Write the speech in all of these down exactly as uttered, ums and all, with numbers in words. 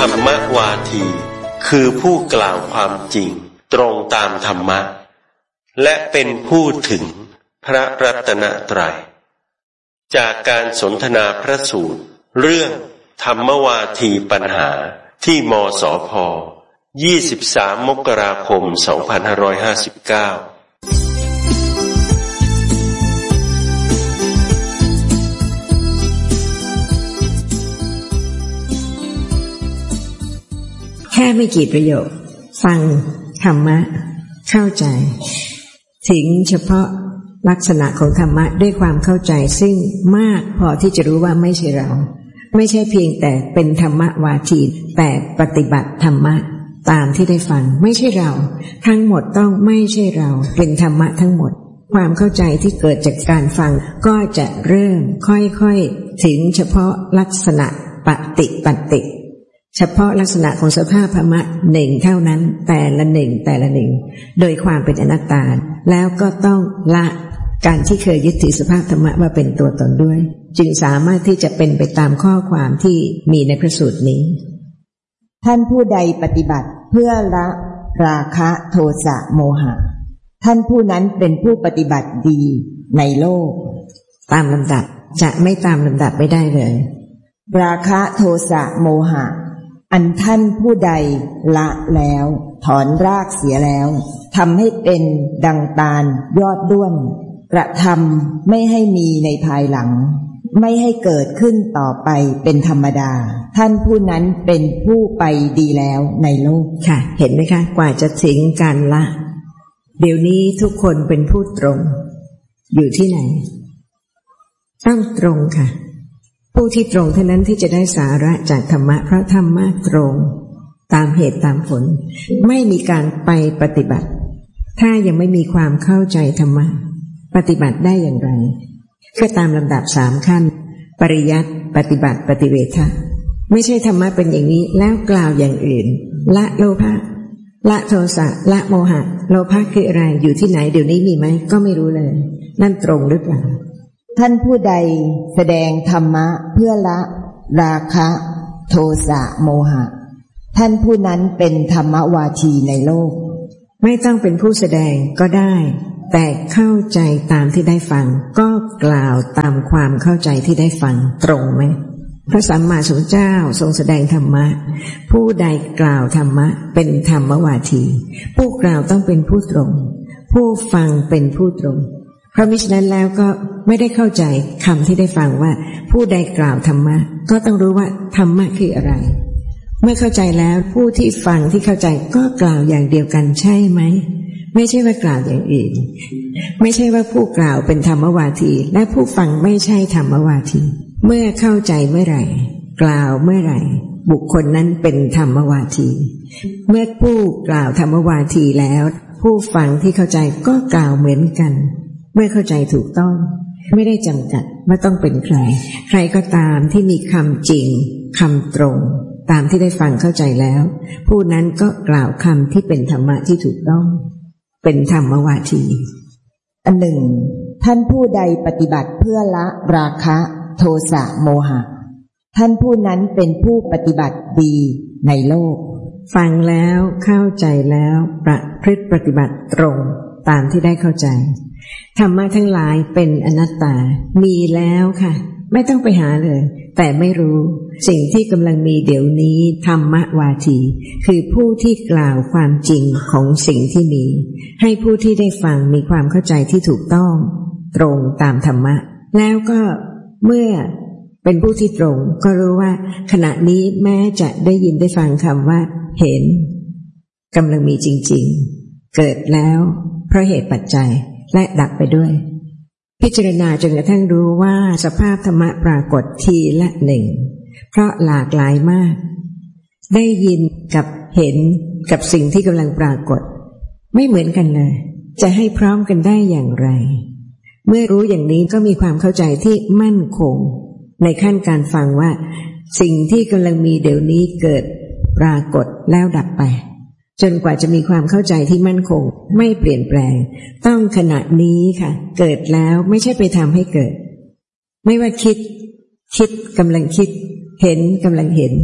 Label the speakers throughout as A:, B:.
A: รรมวาทีคือผู้กล่าวความจริงตรงตามธรรมะและเป็นผู้ถึงพระรัตนตรัยจากการสนทนาพระสูตรเรื่องธรรมวาทีปัญหาที่มสพยี่สิบสามมกราคมสองพันห้าร้อยห้าสิบเก้า
B: แค่ไม่กี่ประโยคฟังธรรมะเข้าใจถึงเฉพาะลักษณะของธรรมะด้วยความเข้าใจซึ่งมากพอที่จะรู้ว่าไม่ใช่เราไม่ใช่เพียงแต่เป็นธรรมะวาทีแต่ปฏิบัติธรรมะตามที่ได้ฟังไม่ใช่เราทั้งหมดต้องไม่ใช่เราเป็นธรรมะทั้งหมดความเข้าใจที่เกิดจากการฟังก็จะเริ่มค่อยๆถึงเฉพาะลักษณะปฏิปันติเฉพาะลักษณะของสภาพธรรมะหนึ่งเท่านั้นแต่ละหนึ่งแต่ละหนึ่งโดยความเป็นอนัตตาแล้วก็ต้องละการที่เคยยึดถือสภาพธรรมะว่าเป็นตัวตนด้วยจึงสามารถที่จะเป็นไปตามข้อความที่มีในพระสูตรนี้
C: ท่านผู้ใดปฏิบัติเพื่อละราคะโทสะโมหะท่านผู้นั้นเป็นผู้ปฏิบัติดีในโลก
B: ตามลำดับจะไม่ตามลำดับไม่ได้เลย
C: ราคะโทสะโมหะอันท่านผู้ใดละแล้วถอนรากเสียแล้วทำให้เป็นดังตาลยอดด้วนกระทำไม่ให้มีในภายหลังไม่ให้เกิดขึ้นต่อไปเป็นธรรมดาท่านผู้นั้นเป็นผู้ไปดีแล้วในโลก
B: ค่ะเห็นไหมคะกว่าจะถึงการละเดี๋ยวนี้ทุกคนเป็นผู้ตรงอยู่ที่ไหนต้องตรงค่ะผู้ที่ตรงเท่านั้นที่จะได้สาระจากธรรมะเพราะธรรมะตรงตามเหตุตามผลไม่มีการไปปฏิบัติถ้ายังไม่มีความเข้าใจธรรมะปฏิบัติได้อย่างไรก็ตามลำดับสามขั้นปริยัติปฏิบัติปฏิเวทะไม่ใช่ธรรมะเป็นอย่างนี้แล้วกล่าวอย่างอื่นละโลภะละโทสะละโมหะโลภะคืออะไรอยู่ที่ไหนเดี๋ยวนี้มีไหมก็ไม่รู้เลยนั่นตรงหรือเปล่า
C: ท่านผู้ใดแสดงธรรมะเพื่อละราคะโทสะโมหะท่านผู้นั้นเป็นธรรมวาทีในโลก
B: ไม่ต้องเป็นผู้แสดงก็ได้แต่เข้าใจตามที่ได้ฟังก็กล่าวตามความเข้าใจที่ได้ฟังตรงไหมพระสัมมาสัมพุทธเจ้าทรงแสดงธรรมะผู้ใดกล่าวธรรมะเป็นธรรมวาทีผู้กล่าวต้องเป็นผู้ตรงผู้ฟังเป็นผู้ตรงเพราะมิฉะนั้นแล้วก็ไม่ได้เข้าใจคำที่ได้ฟังว่าผู้ใดกล่าวธรรมะก็ต้องรู้ว่าธรรมะคืออะไรเมื่อเข้าใจแล้วผู้ที่ฟังที่เข้าใจก็กล่าวอย่างเดียวกันใช่ไหมไม่ใช่ว่ากล่าวอย่างอื่นไม่ใช่ว่าผู้กล่าวเป็นธรรมวาทีและผู้ฟังไม่ใช่ธรรมวาทีเมื่อเข้าใจเมื่อไหร่กล่าวเมื่อไหร่บุคคลนั้นเป็นธรรมวาทีเมื่อผู้กล่าวธรรมวาทีแล้วผู้ฟังที่เข้าใจก็กล่าวเหมือนกันเมื่อเข้าใจถูกต้องไม่ได้จำกัดว่าต้องเป็นใครใครก็ตามที่มีคำจริงคำตรงตามที่ได้ฟังเข้าใจแล้วผู้นั้นก็กล่าวคำที่เป็นธรรมะที่ถูกต้องเป็นธรรมวาที
C: อันหนึ่งท่านผู้ใดปฏิบัติเพื่อละราคะโทสะโมหะท่านผู้นั้นเป็นผู้ปฏิบัติดีในโลก
B: ฟังแล้วเข้าใจแล้วประพฤติปฏิบัติตรงตามที่ได้เข้าใจธรรมะทั้งหลายเป็นอนัตตามีแล้วค่ะไม่ต้องไปหาเลยแต่ไม่รู้สิ่งที่กำลังมีเดี๋ยวนี้ธรรมวาทีคือผู้ที่กล่าวความจริงของสิ่งที่มีให้ผู้ที่ได้ฟังมีความเข้าใจที่ถูกต้องตรงตามธรรมะแล้วก็เมื่อเป็นผู้ที่ตรงก็รู้ว่าขณะนี้แม้จะได้ยินได้ฟังคำว่าเห็นกำลังมีจริงๆเกิดแล้วเพราะเหตุปัจจัยและดับไปด้วยพิจารณาจนกระทั่งรู้ว่าสภาพธรรมะปรากฏทีละหนึ่งเพราะหลากหลายมากได้ยินกับเห็นกับสิ่งที่กำลังปรากฏไม่เหมือนกันเลยจะให้พร้อมกันได้อย่างไรเมื่อรู้อย่างนี้ก็มีความเข้าใจที่มั่นคงในขั้นการฟังว่าสิ่งที่กำลังมีเดี๋ยวนี้เกิดปรากฏแล้วดับไปจนกว่าจะมีความเข้าใจที่มั่นคงไม่เปลี่ยนแปลงต้องขณะนี้ค่ะเกิดแล้วไม่ใช่ไปทำให้เกิดไม่ว่าคิดคิดกำลังคิดเห็นกำลังเห็น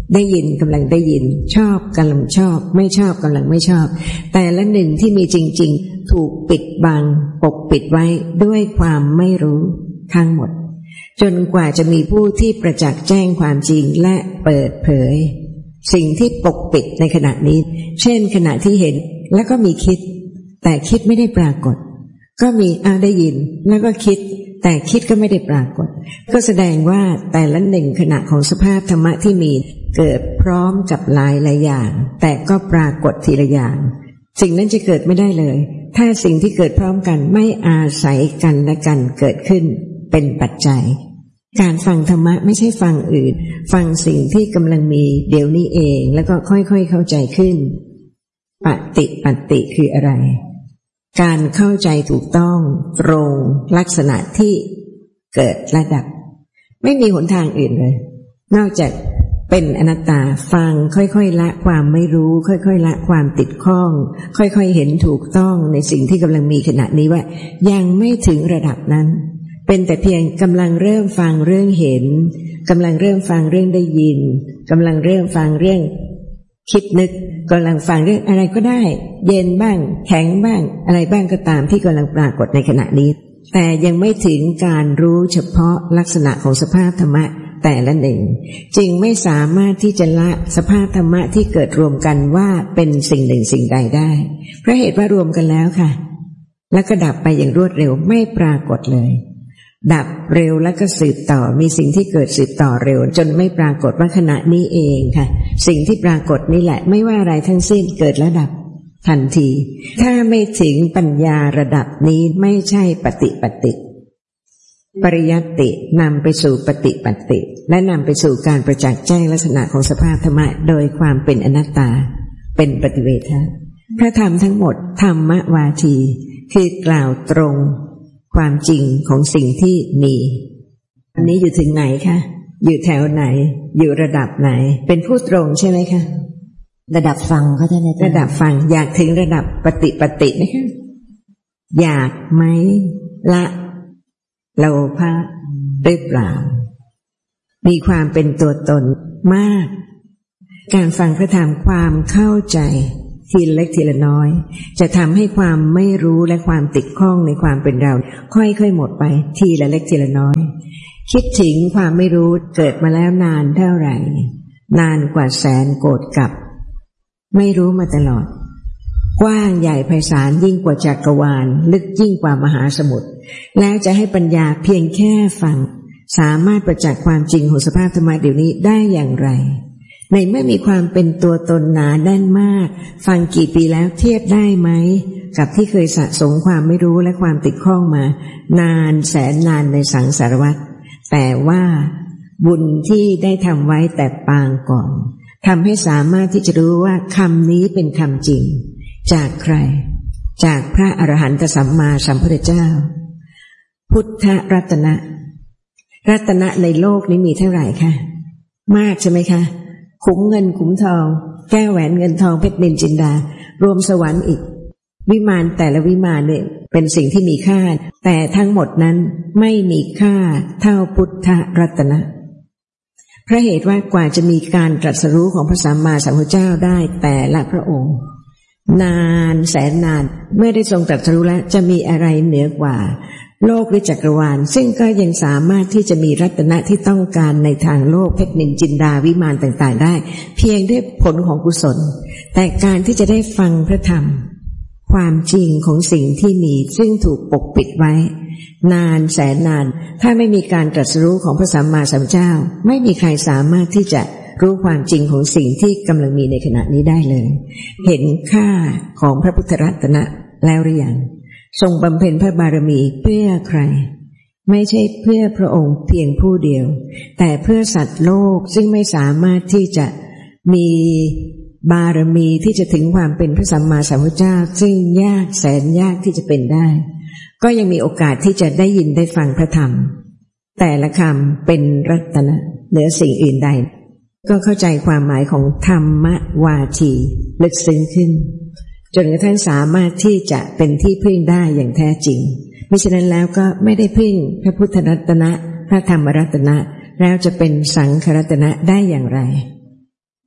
B: ได้ยินกำลังได้ยินชอบกำลังชอบไม่ชอบกำลังไม่ชอบแต่ละหนึ่งที่มีจริงๆถูกปิดบังปกปิดไว้ด้วยความไม่รู้ทั้งหมดจนกว่าจะมีผู้ที่ประจักษ์แจ้งความจริงและเปิดเผยสิ่งที่ปกปิดในขณะนี้เช่นขณะที่เห็นแล้วก็มีคิดแต่คิดไม่ได้ปรากฏก็มีอ้าวได้ยินแล้วก็คิดแต่คิดก็ไม่ได้ปรากฏก็แสดงว่าแต่ละหนึ่งขณะของสภาพธรรมะที่มีเกิดพร้อมกับหลายหลายอย่างแต่ก็ปรากฏทีละอย่างสิ่งนั้นจะเกิดไม่ได้เลยถ้าสิ่งที่เกิดพร้อมกันไม่อาศัยกันและกันเกิดขึ้นเป็นปัจจัยการฟังธรรมะไม่ใช่ฟังอื่นฟังสิ่งที่กำลังมีเดี๋ยวนี้เองแล้วก็ค่อยๆเข้าใจขึ้นปฏิปัติคืออะไรการเข้าใจถูกต้องตรงลักษณะที่เกิดและดับไม่มีหนทางอื่นเลยนอกจากเป็นอนัตตาฟังค่อยๆละความไม่รู้ค่อยๆละความติดข้องค่อยๆเห็นถูกต้องในสิ่งที่กำลังมีขณะนี้ว่ายังไม่ถึงระดับนั้นเป็นแต่เพียงกำลังเริ่มฟังเรื่องเห็นกำลังเริ่มฟังเรื่องได้ยินกำลังเริ่มฟังเรื่องคิดนึกกำลังฟังเรื่องอะไรก็ได้เย็นบ้างแข็งบ้างอะไรบ้างก็ตามที่กำลังปรากฏในขณะนี้แต่ยังไม่ถึงการรู้เฉพาะลักษณะของสภาพธรรมะแต่ละหนึ่งจึงไม่สามารถที่จะละสภาพธรรมะที่เกิดรวมกันว่าเป็นสิ่งหนึ่งสิ่งใดได้เพราะเหตุว่ารวมกันแล้วค่ะแล้วก็ดับไปอย่างรวดเร็วไม่ปรากฏเลยดับเร็วแล้วก็สืบต่อมีสิ่งที่เกิดสืบต่อเร็วจนไม่ปรากฏว่าขณะนี้เองค่ะสิ่งที่ปรากฏนี่แหละไม่ว่าอะไรทั้งสิ้นเกิดและดับทันทีถ้าไม่ถึงปัญญาระดับนี้ไม่ใช่ปฏิปัติปริยัตินำไปสู่ปฏิปัติและนำไปสู่การประจักษ์แจ้งลักษณะของสภาพธรรมะโดยความเป็นอนัตตาเป็นปฏิเวทะพระธรรมทั้งหมดธรรมวาทีคือกล่าวตรงความจริงของสิ่งที่มีอันนี้อยู่ถึงไหนคะอยู่แถวไหนอยู่ระดับไหนเป็นผู้ตรงใช่ไหมคะ
C: ระดับฟังก็ท่านอาจารย์
B: ระดับฟังอยากถึงระดับปฏิปติไหมคะอยากไหมละโลภะหรือเปล่ามีความเป็นตัวตนมากการฟังพระธรรมความเข้าใจทีละเล็กทีละน้อยจะทำให้ความไม่รู้และความติดข้องในความเป็นเราค่อยๆหมดไปทีละเล็กทีละน้อยคิดถึงความไม่รู้เกิดมาแล้วนานเท่าไหร่นานกว่าแสนโกฏกับไม่รู้มาตลอดกว้างใหญ่ไพศาลยิ่งกว่าจักรวาลลึกยิ่งกว่ามหาสมุทรแล้วจะให้ปัญญาเพียงแค่ฟังสามารถประจักษ์ความจริงของสภาพธรรมะเดี๋ยวนี้ได้อย่างไรในเมื่อมีความเป็นตัวตนหนาแน่นมากฟังกี่ปีแล้วเทียบได้ไหมกับที่เคยสะสมความไม่รู้และความติดข้องมานานแสนนานในสังสารวัฏแต่ว่าบุญที่ได้ทำไว้แต่ปางก่อนทำให้สามารถที่จะรู้ว่าคำนี้เป็นคำจริงจากใครจากพระอรหันตสัมมาสัมพุทธเจ้าพุทธรัตนะรัตนะในโลกนี้มีเท่าไหร่คะมากใช่ไหมคะขุมเงินขุมทองแก้วแหวนเงินทองเพชรนิลจินดารวมสวรรค์อีกวิมานแต่ละวิมานเนี่ยเป็นสิ่งที่มีค่าแต่ทั้งหมดนั้นไม่มีค่าเท่าพุทธรัตนะเพราะเหตุว่ากว่าจะมีการตรัสรู้ของพระสัมมาสัมพุทธเจ้าได้แต่ละพระองค์นานแสนนานเมื่อได้ทรงตรัสรู้แล้วจะมีอะไรเหนือกว่าโลกหรือจักรวาลซึ่งก็ยังสามารถที่จะมีรัตนะที่ต้องการในทางโลกเพชรนิลจินดาวิมานต่างๆได้เพียงด้วยผลของกุศลแต่การที่จะได้ฟังพระธรรมความจริงของสิ่งที่มีซึ่งถูกปกปิดไว้นานแสนนานถ้าไม่มีการตรัสรู้ของพระสัมมาสัมพุทธเจ้าไม่มีใครสามารถที่จะรู้ความจริงของสิ่งที่กำลังมีในขณะนี้ได้เลยเห็นค่าของพระพุทธรัตนะแล้วหรือยังทรงบำเพ็ญพระบารมีเพื่อใครไม่ใช่เพื่อพระองค์เพียงผู้เดียวแต่เพื่อสัตว์โลกซึ่งไม่สามารถที่จะมีบารมีที่จะถึงความเป็นพระสัมมาสัมพุทธเจ้าซึ่งยากแสนยากที่จะเป็นได้ก็ยังมีโอกาสที่จะได้ยินได้ฟังพระธรรมแต่ละคำเป็นรัตนะเหนือสิ่งอื่นใดก็เข้าใจความหมายของธรรมวาทีลึกซึ้งขึ้นจนกระทั่งสามารถที่จะเป็นที่พึ่งได้อย่างแท้จริงมิฉะนั้นแล้วก็ไม่ได้พึ่งพระพุทธรัตนะพระธรรมรัตนะแล้วจะเป็นสังฆรัตนะได้อย่างไร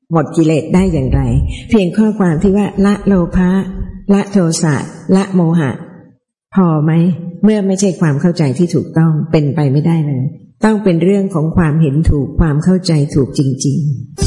B: หมดกิเลสได้อย่างไรเพียงข้อความที่ว่าละโลภะละโทสะละโมหะพอไหมเมื่อไม่ใช่ความเข้าใจที่ถูกต้องเป็นไปไม่ได้เลยต้องเป็นเรื่องของความเห็นถูกความเข้าใจถูกจริงๆ